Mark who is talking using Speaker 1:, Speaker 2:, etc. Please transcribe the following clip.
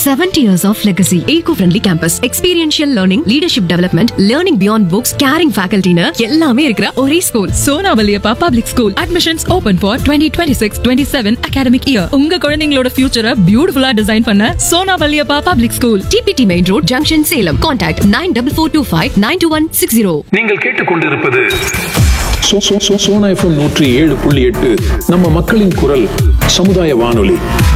Speaker 1: 70 years of legacy. Eco-friendly campus, experiential learning, leadership development, learning beyond books, caring faculty னு எல்லாமே இருக்கிற ஒரே school.
Speaker 2: Sona Valliappa public school. Admissions open for 2026-27 academic year. உங்க குழந்தைகளோட ஃபியூச்சரை பியூட்டிஃபுல்லா டிசைன் பண்ண Sona Valliappa public school,
Speaker 1: TPT Main Road, Junction, Salem. Contact 9442592160.
Speaker 3: நீங்கள் கேட்டுக்கொண்டிருப்பது
Speaker 4: சோனா FM 107.8 நம்ம மக்களின் குரல் சமுதாய வானொலி.